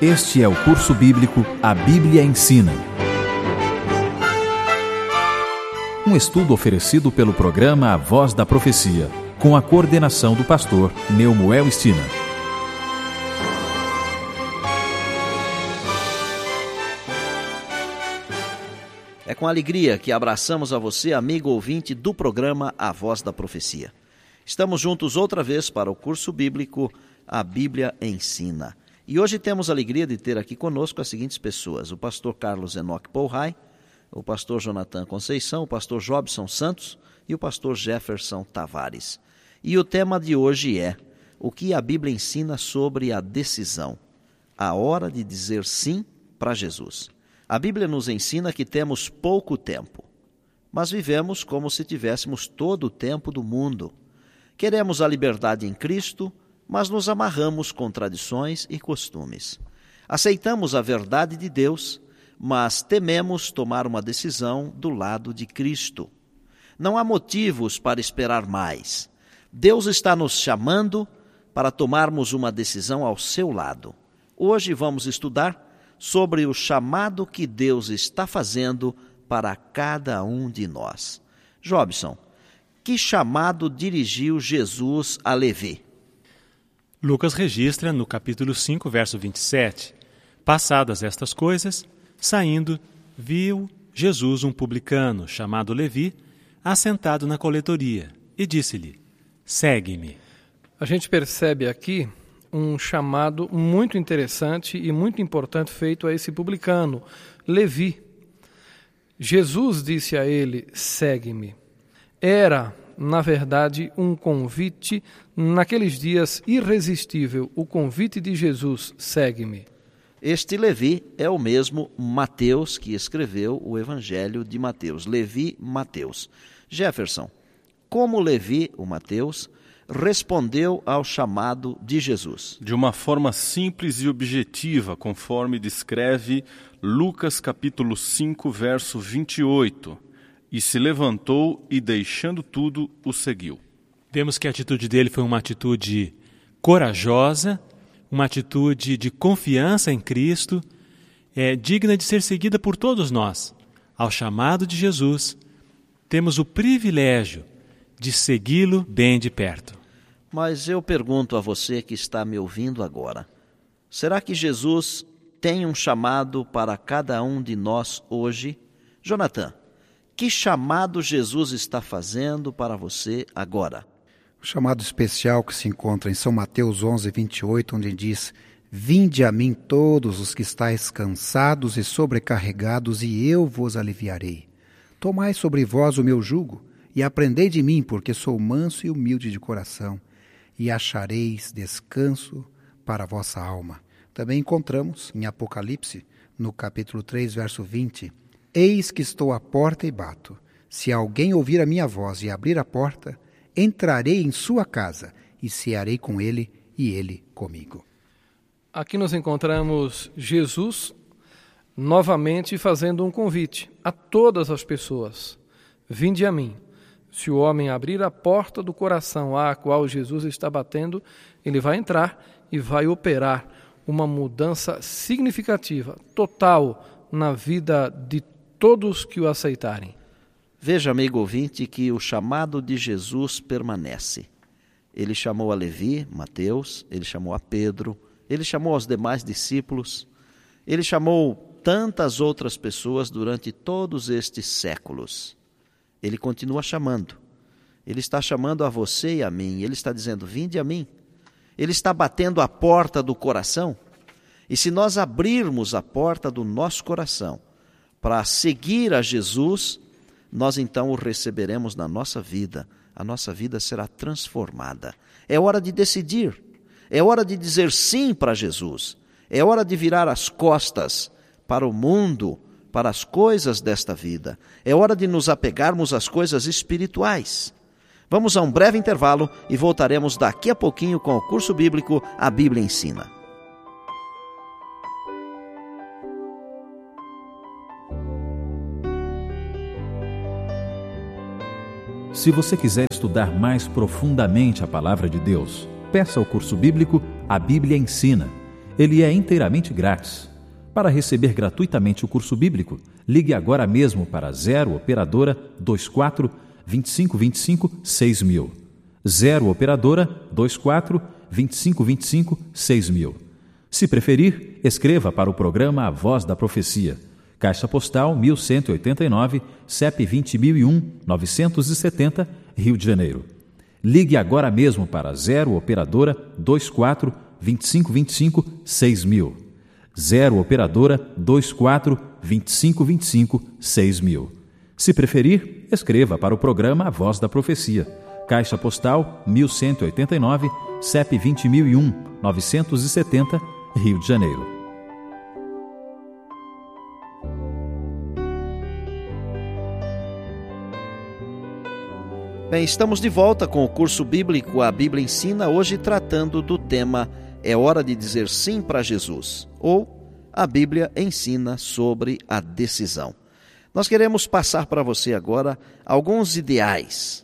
Este é o curso bíblico A Bíblia Ensina. Um estudo oferecido pelo programa A Voz da Profecia, com a coordenação do pastor Neumuel Stina. É com alegria que abraçamos a você, amigo ouvinte do programa A Voz da Profecia. Estamos juntos outra vez para o curso bíblico A Bíblia Ensina. E hoje temos a alegria de ter aqui conosco as seguintes pessoas: o pastor Carlos Enoque Polrai, o pastor Jonathan Conceição, o pastor Jobson Santos e o pastor Jefferson Tavares. E o tema de hoje é: o que a Bíblia ensina sobre a decisão, a hora de dizer sim para Jesus. A Bíblia nos ensina que temos pouco tempo, mas vivemos como se tivéssemos todo o tempo do mundo. Queremos a liberdade em Cristo, mas nos amarramos com tradições e costumes. Aceitamos a verdade de Deus, mas tememos tomar uma decisão do lado de Cristo. Não há motivos para esperar mais. Deus está nos chamando para tomarmos uma decisão ao seu lado. Hoje vamos estudar sobre o chamado que Deus está fazendo para cada um de nós. Jobson, que chamado dirigiu Jesus a Levi? Lucas registra no capítulo 5, verso 27, passadas estas coisas, saindo, viu Jesus um publicano, chamado Levi, assentado na coletoria, e disse-lhe: segue-me. A gente percebe aqui um chamado muito interessante e muito importante feito a esse publicano, Levi. Jesus disse a ele: segue-me. Era, na verdade, um convite, naqueles dias, irresistível, o convite de Jesus: segue-me. Este Levi é o mesmo Mateus que escreveu o Evangelho de Mateus. Levi, Mateus. Jefferson, como Levi, o Mateus, respondeu ao chamado de Jesus? De uma forma simples e objetiva, conforme descreve Lucas capítulo 5, verso 28. E se levantou e, deixando tudo, o seguiu. Vemos que a atitude dele foi uma atitude corajosa, uma atitude de confiança em Cristo, digna de ser seguida por todos nós. Ao chamado de Jesus, temos o privilégio de segui-lo bem de perto. Mas eu pergunto a você que está me ouvindo agora: será que Jesus tem um chamado para cada um de nós hoje? Jonathan, que chamado Jesus está fazendo para você agora? O chamado especial que se encontra em São Mateus 11, 28, onde diz: vinde a mim todos os que estáis cansados e sobrecarregados, e eu vos aliviarei. Tomai sobre vós o meu jugo, e aprendei de mim, porque sou manso e humilde de coração, e achareis descanso para a vossa alma. Também encontramos em Apocalipse, no capítulo 3, verso 20, eis que estou à porta e bato. Se alguém ouvir a minha voz e abrir a porta, entrarei em sua casa e cearei com ele e ele comigo. Aqui nós encontramos Jesus novamente fazendo um convite a todas as pessoas: vinde a mim. Se o homem abrir a porta do coração à qual Jesus está batendo, ele vai entrar e vai operar uma mudança significativa, total, na vida de todos que o aceitarem. Veja, amigo ouvinte, que o chamado de Jesus permanece. Ele chamou a Levi, Mateus, ele chamou a Pedro, ele chamou aos demais discípulos, ele chamou tantas outras pessoas durante todos estes séculos. Ele continua chamando. Ele está chamando a você e a mim. Ele está dizendo: vinde a mim. Ele está batendo a porta do coração. E se nós abrirmos a porta do nosso coração para seguir a Jesus, nós então o receberemos na nossa vida. A nossa vida será transformada. É hora de decidir. É hora de dizer sim para Jesus. É hora de virar as costas para o mundo, para as coisas desta vida. É hora de nos apegarmos às coisas espirituais. Vamos a um breve intervalo e voltaremos daqui a pouquinho com o curso bíblico A Bíblia Ensina. Se você quiser estudar mais profundamente a palavra de Deus, peça ao curso bíblico A Bíblia Ensina. Ele é inteiramente grátis. Para receber gratuitamente o curso bíblico, ligue agora mesmo para 0 Operadora 24 2525 6000. 0 Operadora 24 2525 6000. Se preferir, escreva para o programa A Voz da Profecia. Caixa Postal 1189, CEP 20001-970, Rio de Janeiro. Ligue agora mesmo para 0 Operadora 24 2525 6000. 0 Operadora 24 2525 6000. Se preferir, escreva para o programa A Voz da Profecia. Caixa Postal 1189, CEP 20001-970, Rio de Janeiro. Bem, estamos de volta com o curso bíblico A Bíblia Ensina, hoje tratando do tema É Hora de Dizer Sim para Jesus, ou A Bíblia Ensina sobre a Decisão. Nós queremos passar para você agora alguns ideais,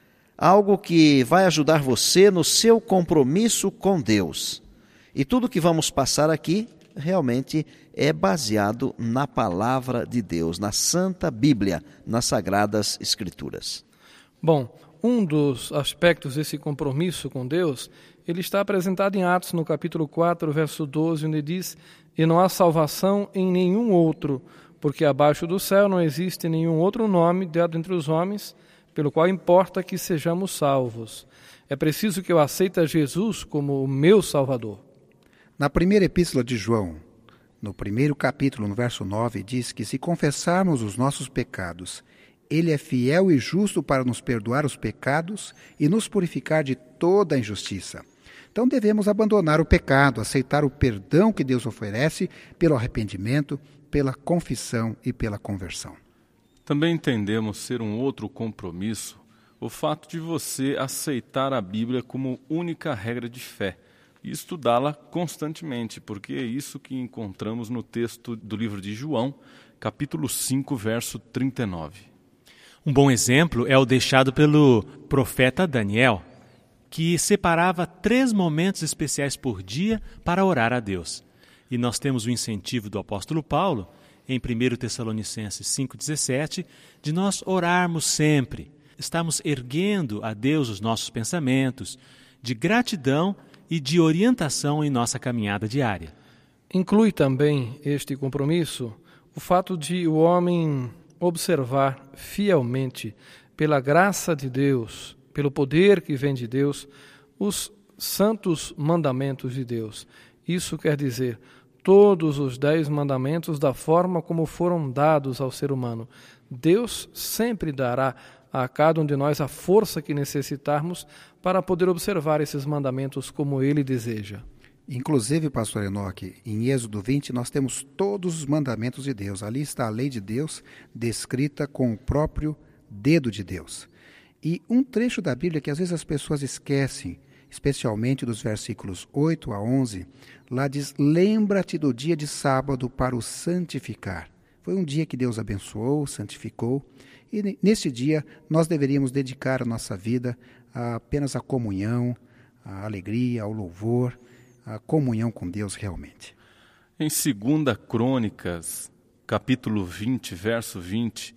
algo que vai ajudar você no seu compromisso com Deus. E tudo que vamos passar aqui realmente é baseado na palavra de Deus, na Santa Bíblia, nas Sagradas Escrituras. Bom, um dos aspectos desse compromisso com Deus, ele está apresentado em Atos, no capítulo 4, verso 12, onde diz: "E não há salvação em nenhum outro, porque abaixo do céu não existe nenhum outro nome dado entre os homens, pelo qual importa que sejamos salvos. É preciso que eu aceite a Jesus como o meu Salvador." Na primeira epístola de João, no primeiro capítulo, no verso 9, diz que se confessarmos os nossos pecados, Ele é fiel e justo para nos perdoar os pecados e nos purificar de toda a injustiça. Então devemos abandonar o pecado, aceitar o perdão que Deus oferece pelo arrependimento, pela confissão e pela conversão. Também entendemos ser um outro compromisso o fato de você aceitar a Bíblia como única regra de fé e estudá-la constantemente, porque é isso que encontramos no texto do livro de João, capítulo 5, verso 39. Um bom exemplo é o deixado pelo profeta Daniel, que separava 3 momentos especiais por dia para orar a Deus. E nós temos o incentivo do apóstolo Paulo, em 1 Tessalonicenses 5,17, de nós orarmos sempre, estarmos erguendo a Deus os nossos pensamentos, de gratidão e de orientação em nossa caminhada diária. Inclui também este compromisso o fato de o homem observar fielmente, pela graça de Deus, pelo poder que vem de Deus, os santos mandamentos de Deus. Isso quer dizer, todos os 10 mandamentos da forma como foram dados ao ser humano. Deus sempre dará a cada um de nós a força que necessitarmos para poder observar esses mandamentos como Ele deseja. Inclusive, pastor Enoque, em Êxodo 20 nós temos todos os mandamentos de Deus. Ali está a lei de Deus descrita com o próprio dedo de Deus. E um trecho da Bíblia que às vezes as pessoas esquecem, especialmente dos versículos 8 a 11, lá diz: "Lembra-te do dia de sábado para o santificar." Foi um dia que Deus abençoou, santificou, e nesse dia nós deveríamos dedicar a nossa vida apenas à comunhão, à alegria, ao louvor, à comunhão com Deus realmente. Em 2 Crônicas, capítulo 20, verso 20,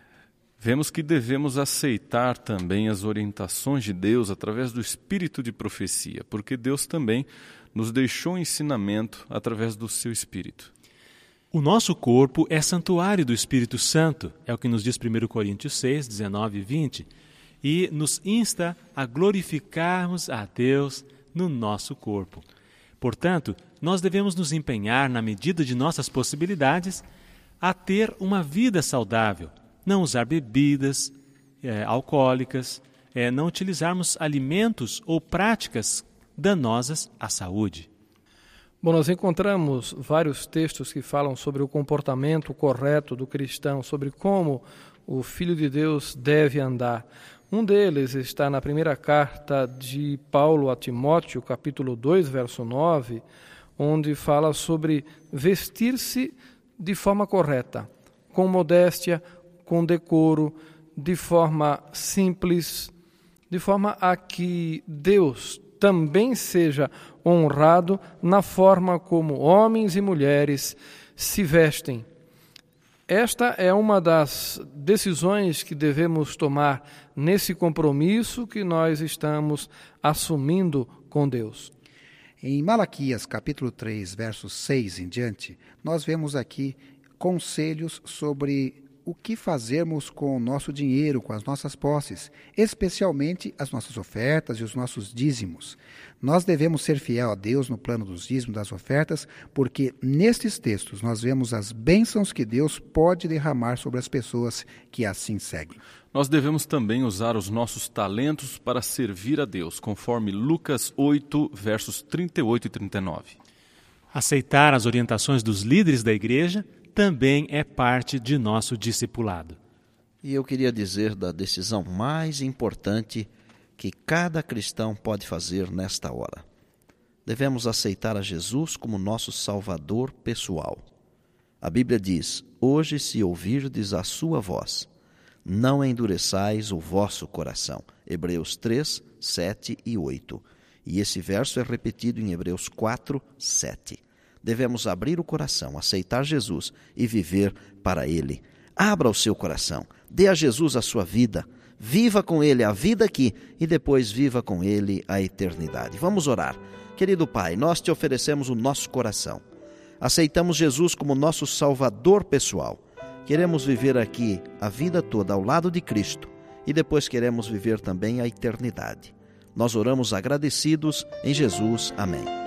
vemos que devemos aceitar também as orientações de Deus através do espírito de profecia, porque Deus também nos deixou ensinamento através do seu espírito. O nosso corpo é santuário do Espírito Santo, é o que nos diz 1 Coríntios 6, 19 e 20, e nos insta a glorificarmos a Deus no nosso corpo. Portanto, nós devemos nos empenhar, na medida de nossas possibilidades, a ter uma vida saudável, não usar bebidas alcoólicas, não utilizarmos alimentos ou práticas danosas à saúde. Bom, nós encontramos vários textos que falam sobre o comportamento correto do cristão, sobre como o Filho de Deus deve andar. Um deles está na primeira carta de Paulo a Timóteo, capítulo 2, verso 9, onde fala sobre vestir-se de forma correta, com modéstia, com decoro, de forma simples, de forma a que Deus também seja honrado na forma como homens e mulheres se vestem. Esta é uma das decisões que devemos tomar nesse compromisso que nós estamos assumindo com Deus. Em Malaquias, capítulo 3, versos 6 em diante, nós vemos aqui conselhos sobre o que fazermos com o nosso dinheiro, com as nossas posses, especialmente as nossas ofertas e os nossos dízimos. Nós devemos ser fiel a Deus no plano dos dízimos, das ofertas, porque nestes textos nós vemos as bênçãos que Deus pode derramar sobre as pessoas que assim seguem. Nós devemos também usar os nossos talentos para servir a Deus, conforme Lucas 8, versos 38 e 39. Aceitar as orientações dos líderes da igreja também é parte de nosso discipulado. E eu queria dizer da decisão mais importante que cada cristão pode fazer nesta hora. Devemos aceitar a Jesus como nosso Salvador pessoal. A Bíblia diz: hoje, se ouvirdes a sua voz, não endureçais o vosso coração. Hebreus 3, 7 e 8. E esse verso é repetido em Hebreus 4, 7. Devemos abrir o coração, aceitar Jesus e viver para Ele. Abra o seu coração, dê a Jesus a sua vida, viva com Ele a vida aqui e depois viva com Ele a eternidade. Vamos orar. Querido Pai, nós te oferecemos o nosso coração. Aceitamos Jesus como nosso Salvador pessoal. Queremos viver aqui a vida toda ao lado de Cristo e depois queremos viver também a eternidade. Nós oramos agradecidos em Jesus. Amém.